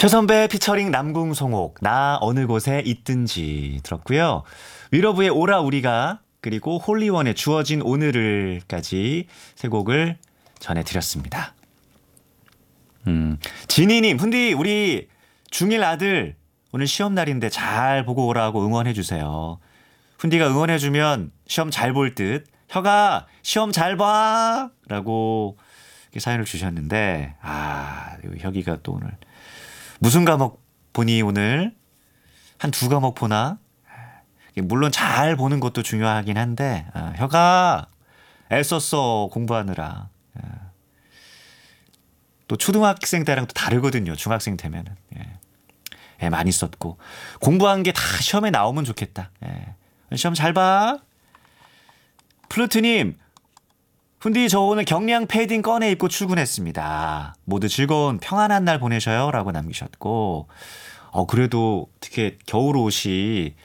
최선배 피처링 남궁송옥 나 어느 곳에 있든지 들었고요. 위러브의 오라 우리가 그리고 홀리원의 주어진 오늘을까지 세 곡을 전해드렸습니다. 지니님, 훈디 우리 중1 아들 오늘 시험 날인데 잘 보고 오라고 응원해주세요. 훈디가 응원해주면 시험 잘 볼 듯. 혁아 시험 잘 봐! 라고 사연을 주셨는데 혁이가 또 오늘 무슨 과목 보니 오늘? 한 두 과목 보나? 물론 잘 보는 것도 중요하긴 한데 혁아 애썼어 공부하느라. 또 초등학생 때랑 또 다르거든요. 중학생 되면은. 많이 썼고 공부한 게 다 시험에 나오면 좋겠다. 시험 잘 봐. 플루트님, 훈디 저 오늘 경량 패딩 꺼내 입고 출근했습니다. 모두 즐거운 평안한 날 보내셔요 라고 남기셨고 그래도 어떻게 겨울 옷이